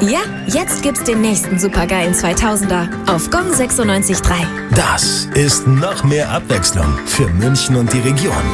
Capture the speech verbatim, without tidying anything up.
Ja, jetzt gibt's den nächsten supergeilen zweitausender auf Gong sechsundneunzig Komma drei. Das ist noch mehr Abwechslung für München und die Region.